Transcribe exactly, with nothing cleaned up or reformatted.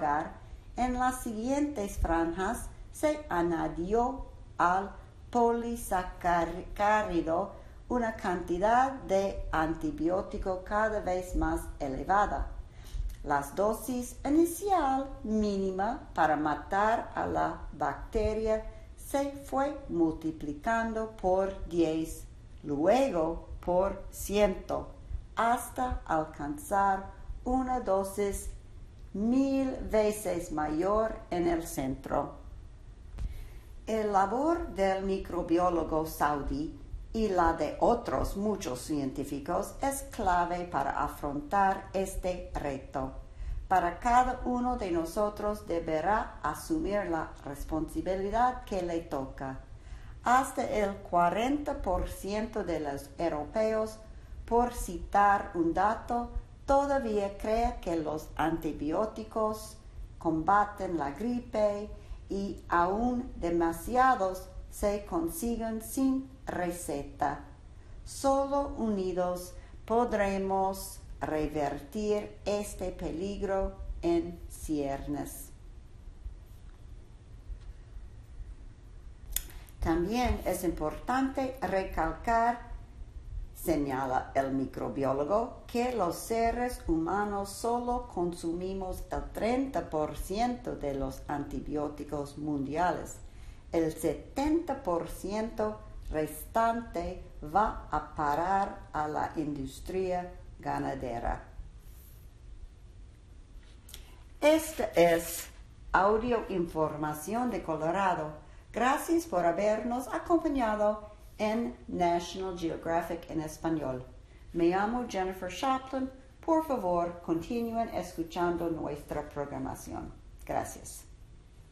lugar, en las siguientes franjas se añadió al polisacárido una cantidad de antibiótico cada vez más elevada. La dosis inicial mínima para matar a la bacteria se fue multiplicando por diez, luego por ciento, hasta alcanzar una dosis mil veces mayor en el centro. El labor del microbiólogo saudí y la de otros muchos científicos es clave para afrontar este reto. Para cada uno de nosotros deberá asumir la responsabilidad que le toca. Hasta el cuarenta por ciento de los europeos, por citar un dato, todavía cree que los antibióticos combaten la gripe y aún demasiados se consiguen sin receta. Solo unidos podremos revertir este peligro en ciernes. También es importante recalcar, señala el microbiólogo, que los seres humanos solo consumimos el treinta por ciento de los antibióticos mundiales. El setenta por ciento restante va a parar a la industria ganadera. Esta es Audio Información de Colorado. Gracias por habernos acompañado en National Geographic en español. Me llamo Jennifer Shapland. Por favor, continúen escuchando nuestra programación. Gracias.